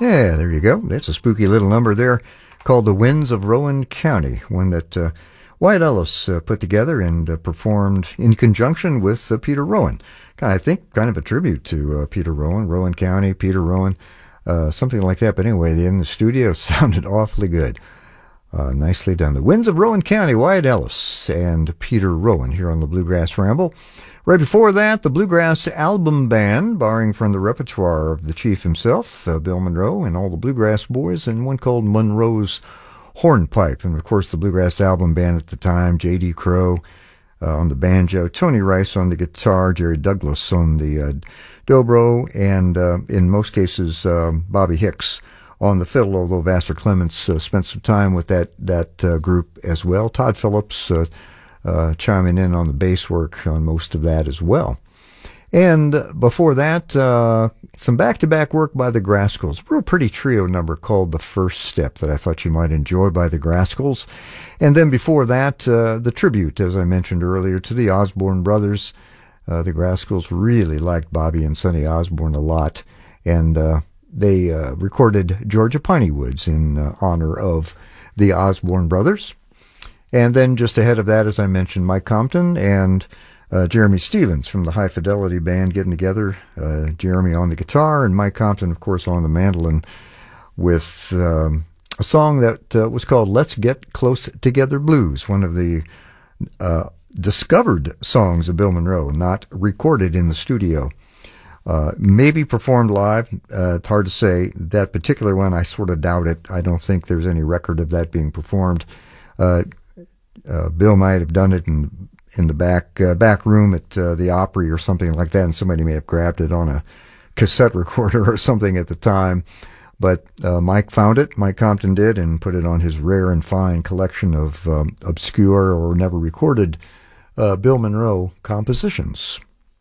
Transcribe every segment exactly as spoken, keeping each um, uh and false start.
Yeah, there you go. That's a spooky little number there called The Winds of Rowan County, one that uh, Wyatt Ellis uh, put together and uh, performed in conjunction with uh, Peter Rowan. Kind of, I think kind of a tribute to uh, Peter Rowan, Rowan County, Peter Rowan, uh, something like that. But anyway, in the studio sounded awfully good. Uh, nicely done. The Winds of Rowan County, Wyatt Ellis and Peter Rowan here on the Bluegrass Ramble. Right before that, the Bluegrass Album Band, borrowing from the repertoire of the chief himself, uh, Bill Monroe, and all the Bluegrass Boys, and one called Monroe's Hornpipe. And, of course, the Bluegrass Album Band at the time, J D. Crowe uh, on the banjo, Tony Rice on the guitar, Jerry Douglas on the uh, dobro, and uh, in most cases, uh, Bobby Hicks on the fiddle, although Vassar Clements uh, spent some time with that that uh, group as well. Todd Phillips uh, uh, chiming in on the bass work on most of that as well. And before that, uh, some back-to-back work by the Grascals. Real pretty trio number called The First Step that I thought you might enjoy by the Grascals. And then before that, uh, the tribute, as I mentioned earlier, to the Osborne brothers. Uh, the Grascals really liked Bobby and Sonny Osborne a lot. And uh, they uh, recorded Georgia Piney Woods in uh, honor of the Osborne brothers. And then just ahead of that, as I mentioned, Mike Compton and uh, Jeremy Stevens from the High Fidelity Band getting together. Uh, Jeremy on the guitar and Mike Compton, of course, on the mandolin with um, a song that uh, was called Let's Get Close Together Blues, one of the uh, discovered songs of Bill Monroe, not recorded in the studio. Uh, maybe performed live. Uh, it's hard to say. That particular one, I sort of doubt it. I don't think there's any record of that being performed. Uh, uh, Bill might have done it in in the back uh, back room at uh, the Opry or something like that, and somebody may have grabbed it on a cassette recorder or something at the time. But uh, Mike found it. Mike Compton did, and put it on his rare and fine collection of um, obscure or never recorded uh, Bill Monroe compositions.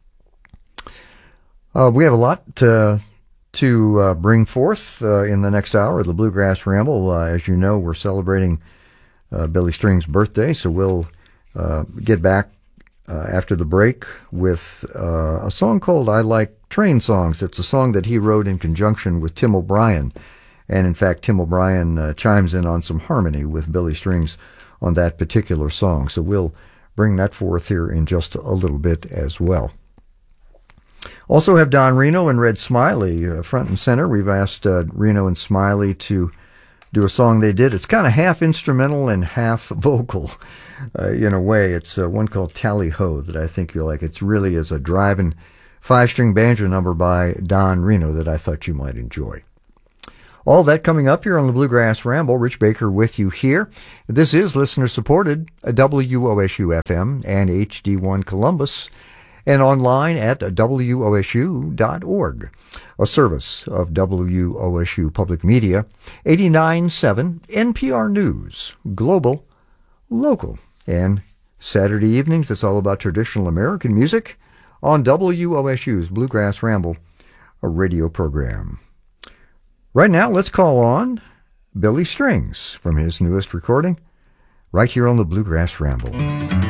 Uh, we have a lot to, to uh, bring forth uh, in the next hour of the Bluegrass Ramble. Uh, as you know, we're celebrating uh, Billy String's birthday, so we'll uh, get back uh, after the break with uh, a song called I Like Train Songs. It's a song that he wrote in conjunction with Tim O'Brien, and in fact, Tim O'Brien uh, chimes in on some harmony with Billy Strings on that particular song, so we'll bring that forth here in just a little bit as well. Also have Don Reno and Red Smiley uh, front and center. We've asked uh, Reno and Smiley to do a song they did. It's kind of half instrumental and half vocal uh, in a way. It's uh, one called Tally Ho that I think you'll like. It's really is a driving five-string banjo number by Don Reno that I thought you might enjoy. All that coming up here on the Bluegrass Ramble. Rich Baker with you here. This is listener-supported W O S U F M and H D one Columbus, and online at W O S U dot org, a service of W O S U Public Media, eighty-nine point seven N P R News, global, local. And Saturday evenings, it's all about traditional American music on W O S U's Bluegrass Ramble, a radio program. Right now, let's call on Billy Strings from his newest recording, right here on the Bluegrass Ramble.